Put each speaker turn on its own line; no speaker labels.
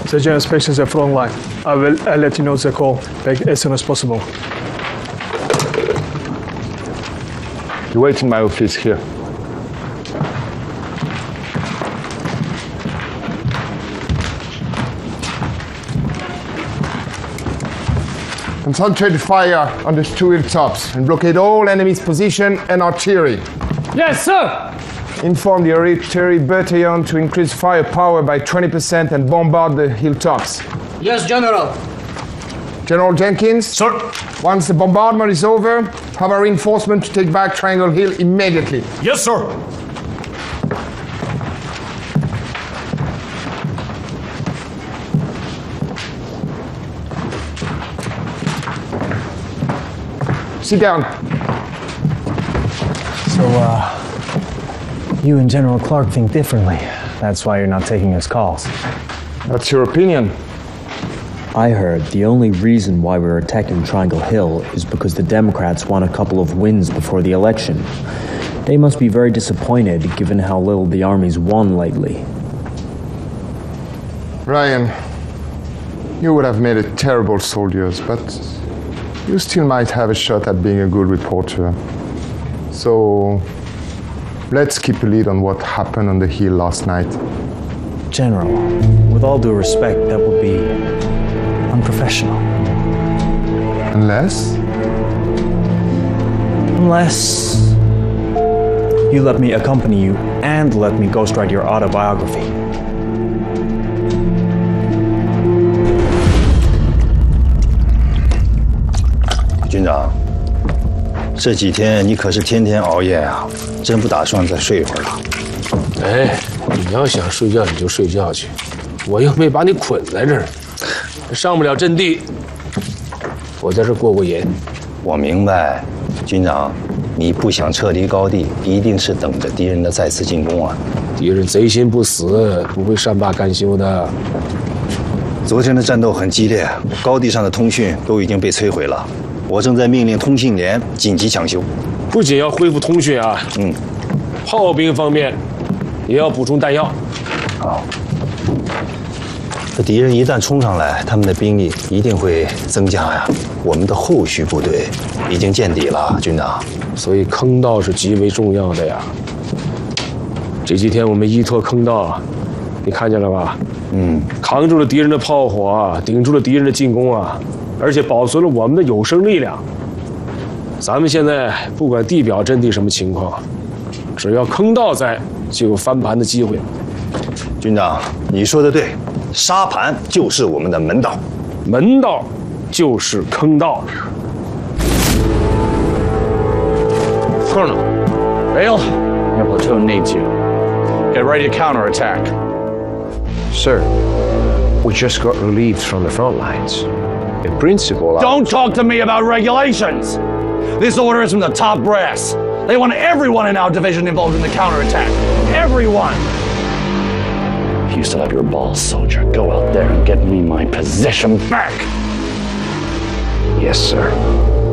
The general inspections the front line. I'll let you know the call back as soon as possible.
You wait in my office here. Concentrate the fire on the two hilltops and blockade all enemy's position and artillery.
Yes, sir!
Inform the artillery battalion to increase firepower by 20% and bombard the hilltops.
Yes, General.
General Jenkins?
Sir.
Once the bombardment is over, have a reinforcement to take back Triangle Hill immediately.
Yes, sir.
Sit down.
So, you and General Clark think differently. That's why you're not taking his calls.
That's your opinion.
I heard the only reason why we're attacking Triangle Hill is because the Democrats won a couple of wins before the election. They must be very disappointed given how little the army's won lately.
Ryan, you would have made a terrible soldier, but you still might have a shot at being a good reporter. So, let's keep a lead on what happened on the hill last night.
General, with all due respect, that would be unprofessional.
Unless
you let me accompany you and let me ghostwrite your autobiography.
军长，这几天你可是天天熬夜啊，真不打算再睡一会儿了？
哎，你要想睡觉你就睡觉去，我又没把你捆在这儿，上不了阵地。我在这过过瘾。
我明白，军长，你不想撤离高地，一定是等着敌人的再次进攻啊。
敌人贼心不死，不会善罢甘休的。
昨天的战斗很激烈，高地上的通讯都已经被摧毁了。我正在命令通信连紧急抢修，
不仅要恢复通讯啊，炮兵方面也要补充弹药。
好，这敌人一旦冲上来，他们的兵力一定会增加呀。我们的后续部队已经见底了，军长，
所以坑道是极为重要的呀。这几天我们依托坑道，你看见了吧？扛住了敌人的炮火，顶住了敌人的进攻啊。而且保存了我们的有生力量。咱们现在不管地表阵地什么情况，只要坑道在，就有翻盘的机会。
军长，你说的对，沙盘就是我们的门道，
门道就是坑道。
Colonel, Vale, your platoon needs you. Get ready to counterattack.
Sir, we just got relieved from the front lines. In principle,
Don't talk to me about regulations! This order is from the top brass. They want everyone in our division involved in the counterattack. Everyone! You still have your balls, soldier. Go out there and get me my position back!
Yes, sir.